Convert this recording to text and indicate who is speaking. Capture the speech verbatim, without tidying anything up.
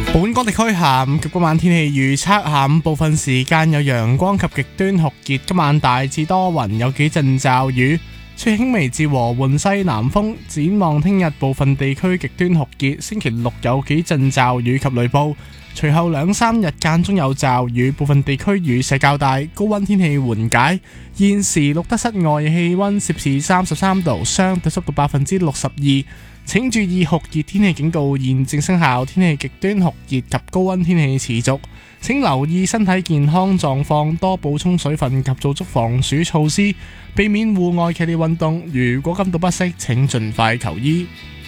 Speaker 1: 本港地區下午及今晚天氣預測：下午部分時間有陽光及極端酷熱，今晚大致多雲，有幾陣驟雨，吹輕微至和緩西南風。展望聽日部分地區極端酷熱，星期六有幾陣驟雨及雷暴，隨後兩三日間中有驟雨，部分地區雨勢較大，高溫天氣緩解。現時錄得室外氣溫攝氏三十三度，相對濕度百分之六十二。請注意酷熱天氣警告現正生效，天氣極端酷熱及高溫天氣持續。請留意身體健康狀況，多補充水分及做足防暑措施，避免戶外劇烈運動。如果感到不適，請盡快求醫。